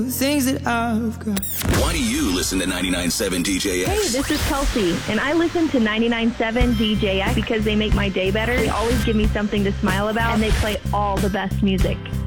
Things that I've got. Why do you listen to 99.7 DJX? Hey, this is Kelsey, and I listen to 99.7 DJX because they make my day better. They always give me something to smile about, and they play all the best music.